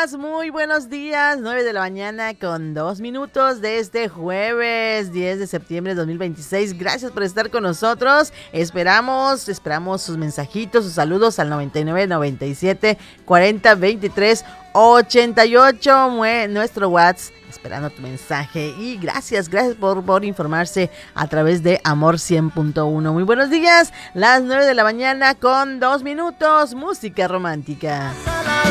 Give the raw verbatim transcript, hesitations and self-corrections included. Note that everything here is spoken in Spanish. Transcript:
días, muy buenos días. nueve de la mañana con dos minutos de este jueves diez de septiembre de dos mil veintiséis. Gracias por estar con nosotros. Esperamos, esperamos sus mensajitos, sus saludos al noventa y nueve, noventa y siete, cuarenta, veintitrés, ochenta y ocho. Nuestro WhatsApp, esperando tu mensaje. Y gracias, gracias por, por informarse a través de Amor cien punto uno. Muy buenos días, las nueve de la mañana con dos minutos. Música romántica.